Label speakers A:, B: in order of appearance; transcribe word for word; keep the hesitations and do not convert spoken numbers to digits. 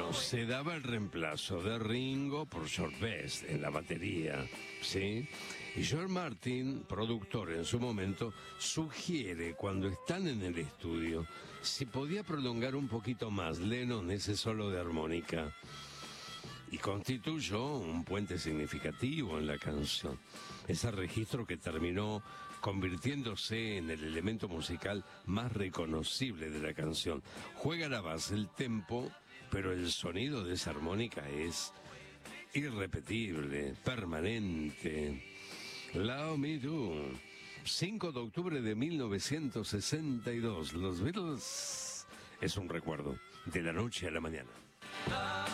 A: Se daba el reemplazo de Ringo por George Best en la batería, ¿sí? Y George Martin, productor en su momento, sugiere cuando están en el estudio si podía prolongar un poquito más Lennon ese solo de armónica. Y constituyó un puente significativo en la canción. Ese registro que terminó convirtiéndose en el elemento musical más reconocible de la canción. Juega la base, el tempo, pero el sonido de esa armónica es irrepetible, permanente. Love Me Do. cinco de octubre de mil novecientos sesenta y dos. Los Beatles es un recuerdo de la noche a la mañana.